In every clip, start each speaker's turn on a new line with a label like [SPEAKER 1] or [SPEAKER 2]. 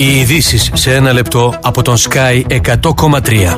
[SPEAKER 1] Οι ειδήσεις σε ένα λεπτό από τον Sky 100,3.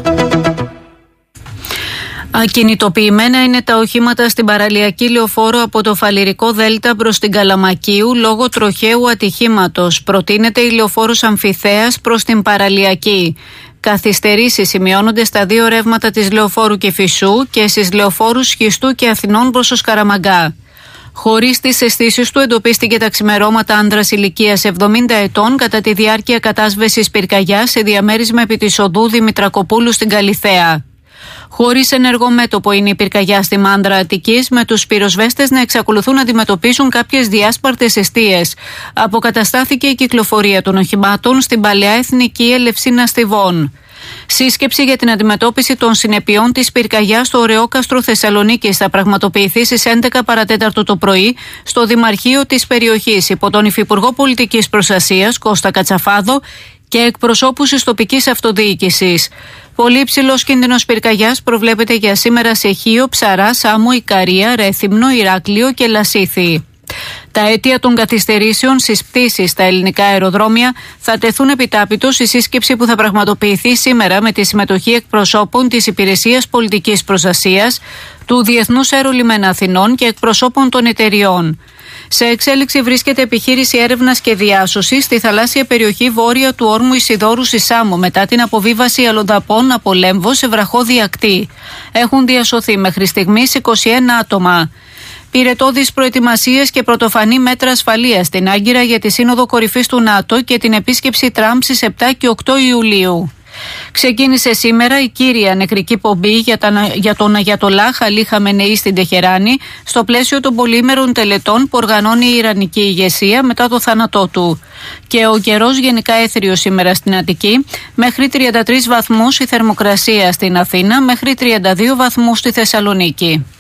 [SPEAKER 2] Ακινητοποιημένα είναι τα οχήματα στην παραλιακή λεωφόρο από το Φαλιρικό Δέλτα προς την Καλαμακίου λόγω τροχαίου ατυχήματος. Προτείνεται η λεωφόρος Αμφιθέας προς την παραλιακή. Καθυστερήσεις σημειώνονται στα δύο ρεύματα της λεωφόρου Κηφισού και στις λεωφόρους Σχιστού και Αθηνών προς το Σκαραμαγκά. Χωρίς τις αισθήσεις του, εντοπίστηκε τα ξημερώματα άνδρας ηλικίας 70 ετών κατά τη διάρκεια κατάσβεσης πυρκαγιάς σε διαμέρισμα επί της οδού Δημητρακοπούλου στην Καλιθέα. Χωρίς ενεργό μέτωπο είναι η πυρκαγιά στη Μάνδρα Αττικής, με τους πυροσβέστες να εξακολουθούν να αντιμετωπίσουν κάποιες διάσπαρτες εστίες. Αποκαταστάθηκε η κυκλοφορία των οχημάτων στην Παλαιά Εθνική Ελευσίνα Στιβών. Σύσκεψη για την αντιμετώπιση των συνεπειών της πυρκαγιάς στο Ωρεόκαστρο Θεσσαλονίκης θα πραγματοποιηθεί στις 11 παρατέταρτο το πρωί στο Δημαρχείο της περιοχής υπό τον Υφυπουργό Πολιτικής Προστασίας Κώστα Κατσαφάδο και εκπροσώπους της τοπικής αυτοδιοίκησης. Πολύ υψηλός κίνδυνος πυρκαγιάς προβλέπεται για σήμερα σε Χίο, Ψαρά, Σάμο, Ικαρία, Ρέθυμνο, Ηράκλειο και Λασίθι. Τα αίτια των καθυστερήσεων στις πτήσεις στα ελληνικά αεροδρόμια θα τεθούν επιτάπητος στη σύσκεψη που θα πραγματοποιηθεί σήμερα με τη συμμετοχή εκπροσώπων της Υπηρεσίας Πολιτικής Προστασίας, του Διεθνούς Αερολιμένα Αθηνών και εκπροσώπων των εταιριών. Σε εξέλιξη βρίσκεται επιχείρηση έρευνας και διάσωσης στη θαλάσσια περιοχή βόρεια του όρμου Ισιδώρου στη Σάμο μετά την αποβίβαση αλλοδαπών από Λέμβο σε βραχώδη ακτή. Έχουν διασωθεί μέχρι στιγμής 21 άτομα. Πυρετώδεις προετοιμασίες και πρωτοφανή μέτρα ασφαλείας στην Άγκυρα για τη Σύνοδο Κορυφής του ΝΑΤΟ και την επίσκεψη Τραμπ στις 7 και 8 Ιουλίου. Ξεκίνησε σήμερα η κύρια νεκρική πομπή για τον Αγιατολά Αλή Χαμενεή στην Τεχεράνη στο πλαίσιο των πολύμερων τελετών που οργανώνει η Ιρανική ηγεσία μετά το θάνατό του. Και ο καιρός γενικά έθριος σήμερα στην Αττική, μέχρι 33 βαθμούς η θερμοκρασία στην Αθήνα, μέχρι 32 βαθμούς στη Θεσσαλονίκη.